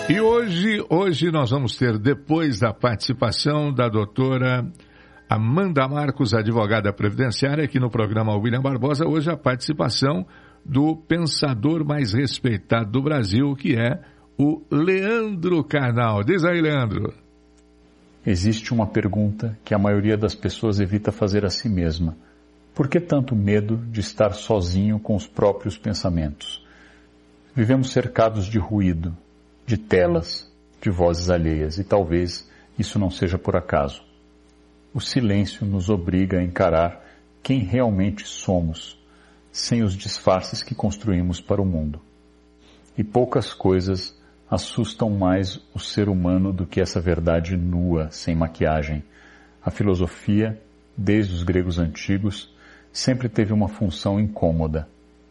E hoje nós vamos ter, depois da participação da doutora Amanda Marcos, advogada previdenciária, aqui no programa William Barbosa, hoje a participação do pensador mais respeitado do Brasil, que é o Leandro Carnal. Diz aí, Leandro. Existe uma pergunta que a maioria das pessoas evita fazer a si mesma. Por que tanto medo de estar sozinho com os próprios pensamentos? Vivemos cercados de ruído, de telas, de vozes alheias, e talvez isso não seja por acaso. O silêncio nos obriga a encarar quem realmente somos, sem os disfarces que construímos para o mundo. E poucas coisas assustam mais o ser humano do que essa verdade nua, sem maquiagem. A filosofia, desde os gregos antigos, sempre teve uma função incômoda.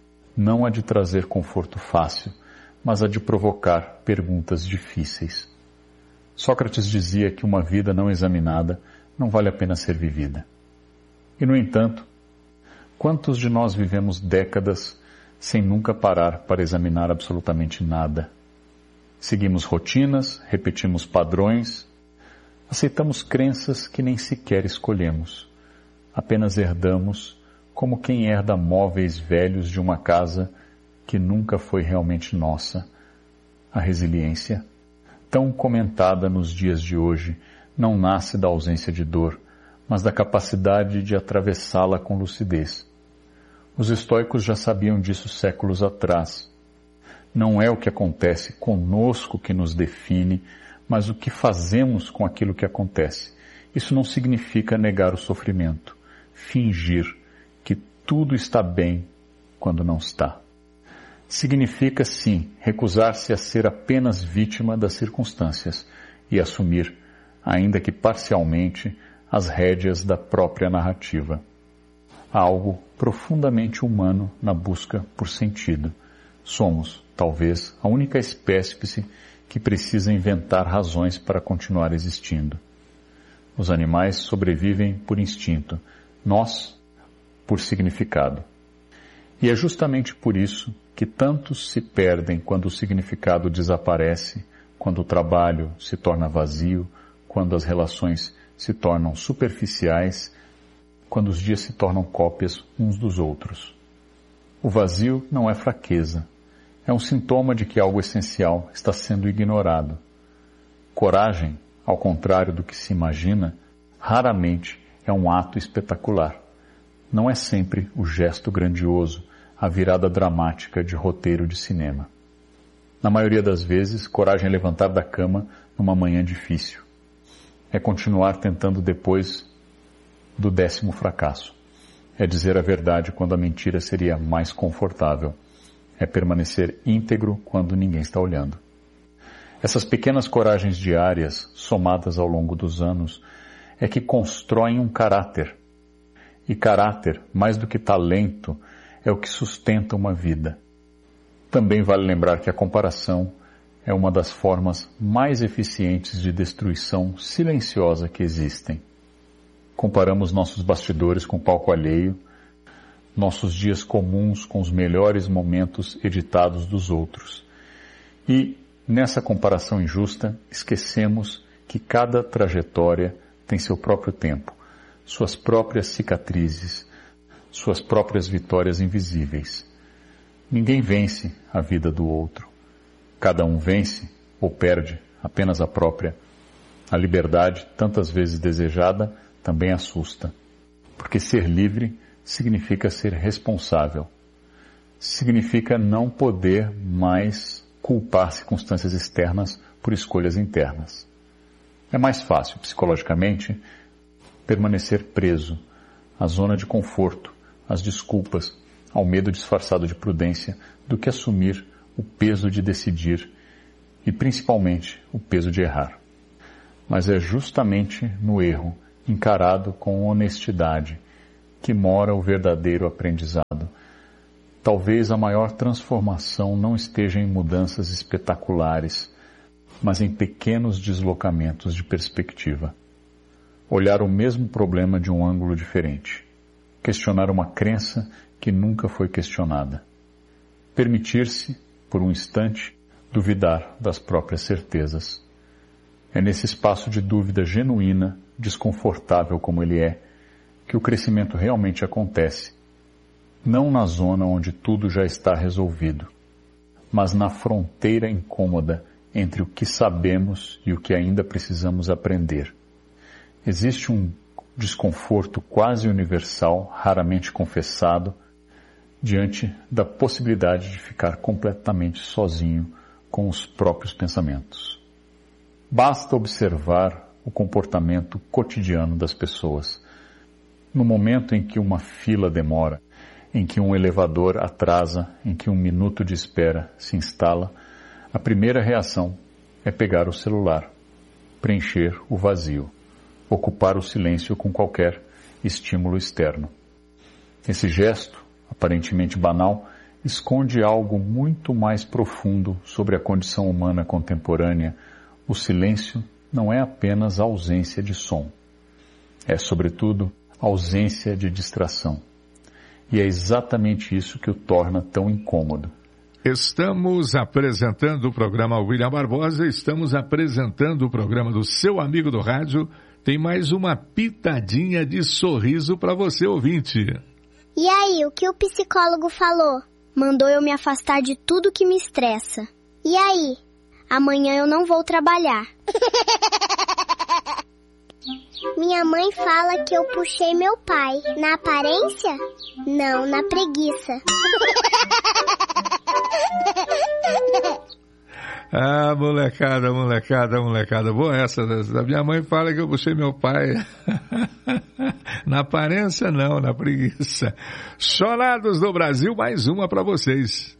Não a de trazer conforto fácil, mas a de provocar perguntas difíceis. Sócrates dizia que uma vida não examinada não vale a pena ser vivida. E, no entanto, quantos de nós vivemos décadas sem nunca parar para examinar absolutamente nada? Seguimos rotinas, repetimos padrões, aceitamos crenças que nem sequer escolhemos. Apenas herdamos como quem herda móveis velhos de uma casa que nunca foi realmente nossa. A resiliência, tão comentada nos dias de hoje, não nasce da ausência de dor, mas da capacidade de atravessá-la com lucidez. Os estoicos já sabiam disso séculos atrás. Não é o que acontece conosco que nos define, mas o que fazemos com aquilo que acontece. Isso não significa negar o sofrimento, fingir que tudo está bem quando não está. Significa, sim, recusar-se a ser apenas vítima das circunstâncias e assumir, ainda que parcialmente, as rédeas da própria narrativa. Há algo profundamente humano na busca por sentido. Somos, talvez, a única espécie que precisa inventar razões para continuar existindo. Os animais sobrevivem por instinto, nós, por significado. E é justamente por isso que tantos se perdem quando o significado desaparece, quando o trabalho se torna vazio, quando as relações se tornam superficiais, quando os dias se tornam cópias uns dos outros. O vazio não é fraqueza, é um sintoma de que algo essencial está sendo ignorado. Coragem, ao contrário do que se imagina, raramente é um ato espetacular. Não é sempre o gesto grandioso, a virada dramática de roteiro de cinema. Na maioria das vezes, coragem é levantar da cama numa manhã difícil. É continuar tentando depois do 10º fracasso. É dizer a verdade quando a mentira seria mais confortável. É permanecer íntegro quando ninguém está olhando. Essas pequenas coragens diárias, somadas ao longo dos anos, é que constroem um caráter. E caráter, mais do que talento, é o que sustenta uma vida. Também vale lembrar que a comparação é uma das formas mais eficientes de destruição silenciosa que existem. Comparamos nossos bastidores com o palco alheio, nossos dias comuns com os melhores momentos editados dos outros. E, nessa comparação injusta, esquecemos que cada trajetória tem seu próprio tempo, suas próprias cicatrizes, suas próprias vitórias invisíveis. Ninguém vence a vida do outro. Cada um vence ou perde apenas a própria. A liberdade, tantas vezes desejada, também assusta. Porque ser livre significa ser responsável. Significa não poder mais culpar circunstâncias externas por escolhas internas. É mais fácil, psicologicamente, permanecer preso à zona de conforto, às desculpas, ao medo disfarçado de prudência, do que assumir o peso de decidir e, principalmente, o peso de errar. Mas é justamente no erro, encarado com honestidade, que mora o verdadeiro aprendizado. Talvez a maior transformação não esteja em mudanças espetaculares, mas em pequenos deslocamentos de perspectiva. Olhar o mesmo problema de um ângulo diferente. Questionar uma crença que nunca foi questionada. Permitir-se, por um instante, duvidar das próprias certezas. É nesse espaço de dúvida genuína, desconfortável como ele é, que o crescimento realmente acontece, não na zona onde tudo já está resolvido, mas na fronteira incômoda entre o que sabemos e o que ainda precisamos aprender. Existe um desconforto quase universal, raramente confessado, diante da possibilidade de ficar completamente sozinho com os próprios pensamentos. Basta observar o comportamento cotidiano das pessoas. No momento em que uma fila demora, em que um elevador atrasa, em que um minuto de espera se instala, a primeira reação é pegar o celular, preencher o vazio, ocupar o silêncio com qualquer estímulo externo. Esse gesto, aparentemente banal, esconde algo muito mais profundo sobre a condição humana contemporânea. O silêncio não é apenas ausência de som. É, sobretudo, ausência de distração. E é exatamente isso que o torna tão incômodo. Estamos apresentando o programa William Barbosa, estamos apresentando o programa do seu amigo do rádio. Tem mais uma pitadinha de sorriso para você, ouvinte. E aí, o que o psicólogo falou? Mandou eu me afastar de tudo que me estressa. E aí? Amanhã eu não vou trabalhar. Minha mãe fala que eu puxei meu pai. Na aparência? Não, na preguiça. Ah, molecada. Boa essa. A minha mãe fala que eu puxei meu pai. Na aparência não, na preguiça. Chorados do Brasil, mais uma para vocês.